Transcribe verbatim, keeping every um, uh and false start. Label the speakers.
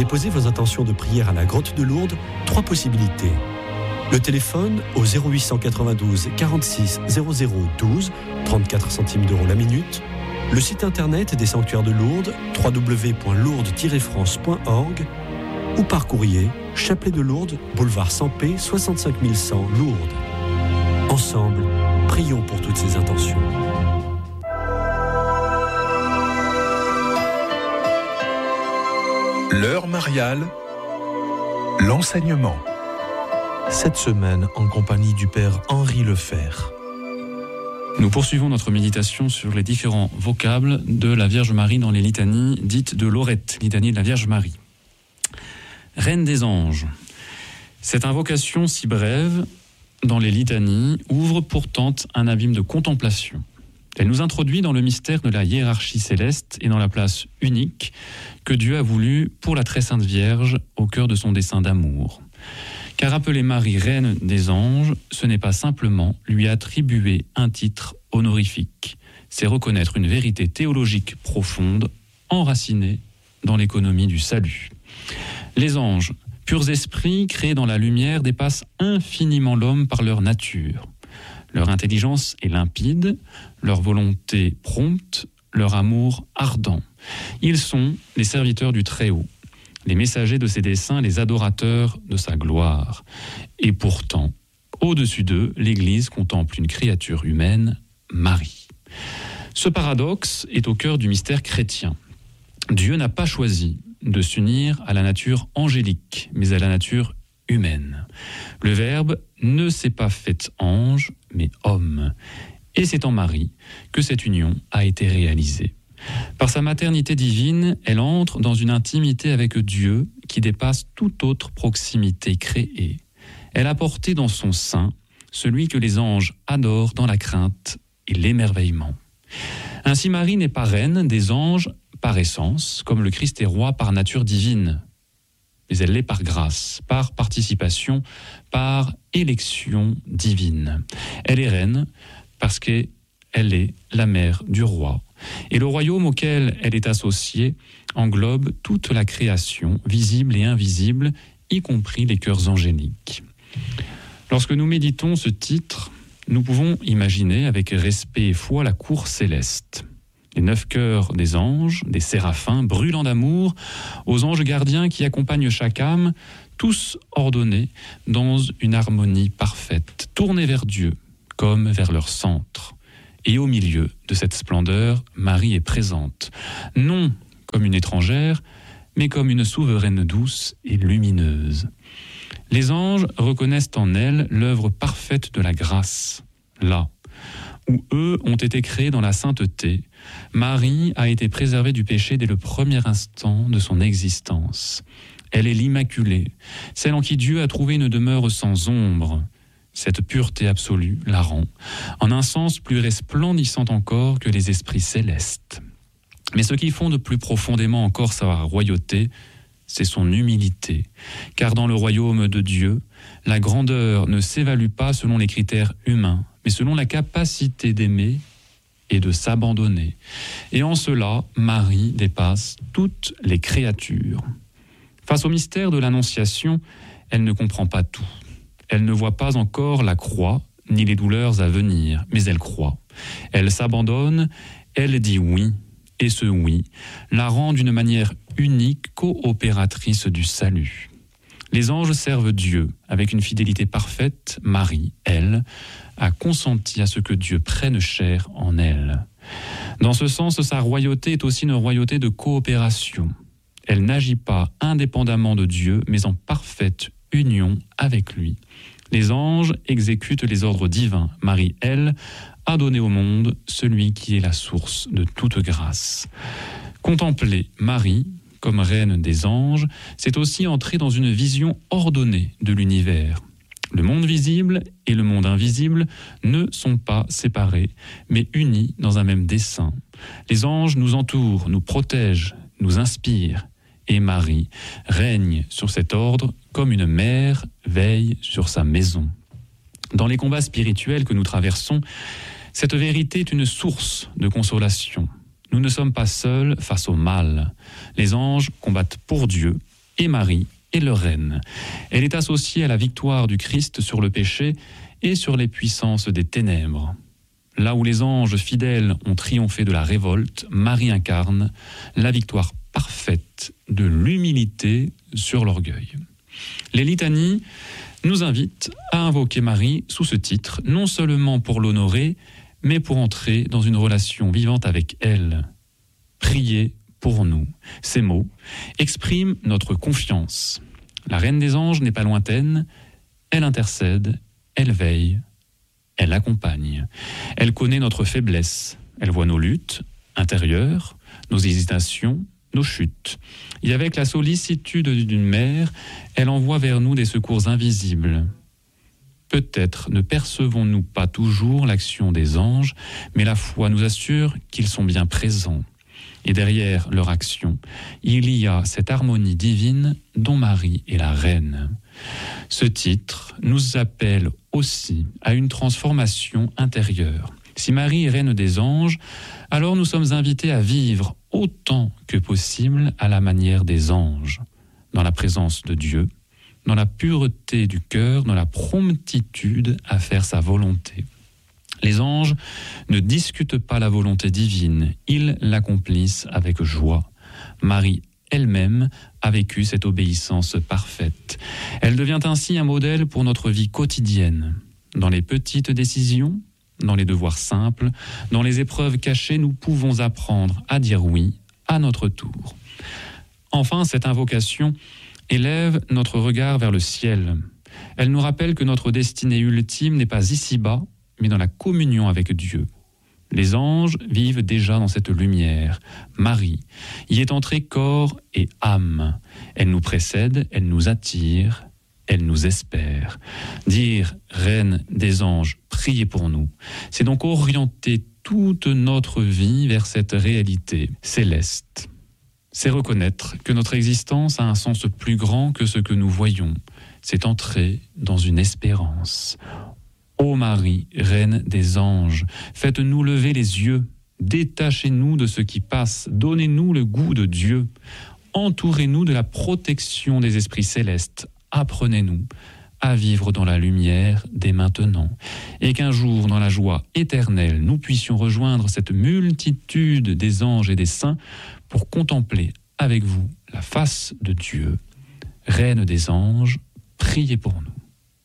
Speaker 1: déposer vos intentions de prière à la grotte de Lourdes, trois possibilités. Le téléphone au zéro huit cent quatre-vingt-douze quarante-six zéro zéro douze, trente-quatre centimes d'euros la minute. Le site internet des sanctuaires de Lourdes, w w w point lourdes tiret france point org, ou par courrier, Chapelet de Lourdes, boulevard Sampé, soixante-cinq mille cent, Lourdes. Ensemble, prions pour toutes ces intentions.
Speaker 2: L'heure mariale, l'enseignement.
Speaker 3: Cette semaine, en compagnie du Père Henri Lefer.
Speaker 4: Nous poursuivons notre méditation sur les différents vocables de la Vierge Marie dans les litanies dites de Lorette, litanie de la Vierge Marie. Reine des anges. Cette invocation si brève dans les litanies ouvre pourtant un abîme de contemplation. Elle nous introduit dans le mystère de la hiérarchie céleste et dans la place unique que Dieu a voulu pour la très sainte Vierge au cœur de son dessein d'amour. Car appeler Marie reine des anges, ce n'est pas simplement lui attribuer un titre honorifique, c'est reconnaître une vérité théologique profonde, enracinée dans l'économie du salut. Les anges, purs esprits créés dans la lumière, dépassent infiniment l'homme par leur nature. Leur intelligence est limpide, leur volonté prompte, leur amour ardent. Ils sont les serviteurs du Très-Haut, les messagers de ses desseins, les adorateurs de sa gloire. Et pourtant, au-dessus d'eux, l'Église contemple une créature humaine, Marie. Ce paradoxe est au cœur du mystère chrétien. Dieu n'a pas choisi de s'unir à la nature angélique, mais à la nature humaine. Le Verbe ne s'est pas fait ange, mais homme. Et c'est en Marie que cette union a été réalisée. Par sa maternité divine, elle entre dans une intimité avec Dieu qui dépasse toute autre proximité créée. Elle a porté dans son sein celui que les anges adorent dans la crainte et l'émerveillement. Ainsi, Marie n'est pas reine des anges par essence, comme le Christ est roi par nature divine. Mais elle l'est par grâce, par participation, par élection divine. Elle est reine parce qu'elle est la mère du roi. Et le royaume auquel elle est associée englobe toute la création, visible et invisible, y compris les cœurs angéliques. Lorsque nous méditons ce titre, nous pouvons imaginer avec respect et foi la cour céleste. Les neuf cœurs des anges, des séraphins, brûlant d'amour, aux anges gardiens qui accompagnent chaque âme, tous ordonnés dans une harmonie parfaite, tournés vers Dieu comme vers leur centre. Et au milieu de cette splendeur, Marie est présente, non comme une étrangère, mais comme une souveraine douce et lumineuse. Les anges reconnaissent en elle l'œuvre parfaite de la grâce. Là où eux ont été créés dans la sainteté, Marie a été préservée du péché dès le premier instant de son existence. Elle est l'Immaculée, celle en qui Dieu a trouvé une demeure sans ombre. Cette pureté absolue la rend, en un sens, plus resplendissante encore que les esprits célestes. Mais ce qui fonde plus profondément encore sa royauté, c'est son humilité. Car dans le royaume de Dieu, la grandeur ne s'évalue pas selon les critères humains, mais selon la capacité d'aimer et de s'abandonner. Et en cela, Marie dépasse toutes les créatures. Face au mystère de l'Annonciation, elle ne comprend pas tout. Elle ne voit pas encore la croix, ni les douleurs à venir, mais elle croit. Elle s'abandonne, elle dit oui, et ce oui la rend d'une manière unique coopératrice du salut. Les anges servent Dieu avec une fidélité parfaite. Marie, elle, a consenti à ce que Dieu prenne chair en elle. Dans ce sens, sa royauté est aussi une royauté de coopération. Elle n'agit pas indépendamment de Dieu, mais en parfaite union avec lui. Les anges exécutent les ordres divins. Marie, elle, a donné au monde celui qui est la source de toute grâce. Contempler Marie comme reine des anges, c'est aussi entrer dans une vision ordonnée de l'univers. Le monde visible et le monde invisible ne sont pas séparés, mais unis dans un même dessein. Les anges nous entourent, nous protègent, nous inspirent. Et Marie règne sur cet ordre comme une mère veille sur sa maison. Dans les combats spirituels que nous traversons, cette vérité est une source de consolation. Nous ne sommes pas seuls face au mal. Les anges combattent pour Dieu et Marie est leur reine. Elle est associée à la victoire du Christ sur le péché et sur les puissances des ténèbres. Là où les anges fidèles ont triomphé de la révolte, Marie incarne la victoire parfaite de l'humilité sur l'orgueil. Les litanies nous invitent à invoquer Marie sous ce titre, non seulement pour l'honorer, mais pour entrer dans une relation vivante avec elle. Priez pour nous. Ces mots expriment notre confiance. La Reine des Anges n'est pas lointaine, elle intercède, elle veille, elle accompagne. Elle connaît notre faiblesse, elle voit nos luttes intérieures, nos hésitations, nos chutes. Et avec la sollicitude d'une mère, elle envoie vers nous des secours invisibles. Peut-être ne percevons-nous pas toujours l'action des anges, mais la foi nous assure qu'ils sont bien présents. Et derrière leur action, il y a cette harmonie divine dont Marie est la reine. Ce titre nous appelle aussi à une transformation intérieure. Si Marie est reine des anges, alors nous sommes invités à vivre autant que possible à la manière des anges, dans la présence de Dieu, dans la pureté du cœur, dans la promptitude à faire sa volonté. Les anges ne discutent pas la volonté divine, ils l'accomplissent avec joie. Marie elle-même a vécu cette obéissance parfaite. Elle devient ainsi un modèle pour notre vie quotidienne. Dans les petites décisions, dans les devoirs simples, dans les épreuves cachées, nous pouvons apprendre à dire oui à notre tour. Enfin, cette invocation élève notre regard vers le ciel. Elle nous rappelle que notre destinée ultime n'est pas ici-bas, mais dans la communion avec Dieu. Les anges vivent déjà dans cette lumière. Marie y est entrée corps et âme. Elle nous précède, elle nous attire, elle nous espère. Dire « Reine des anges, priez pour nous », c'est donc orienter toute notre vie vers cette réalité céleste. C'est reconnaître que notre existence a un sens plus grand que ce que nous voyons. C'est entrer dans une espérance. Ô Marie, Reine des anges, faites-nous lever les yeux, détachez-nous de ce qui passe, donnez-nous le goût de Dieu, entourez-nous de la protection des esprits célestes, apprenez-nous à vivre dans la lumière dès maintenant, et qu'un jour, dans la joie éternelle, nous puissions rejoindre cette multitude des anges et des saints pour contempler avec vous la face de Dieu. Reine des anges, priez pour nous.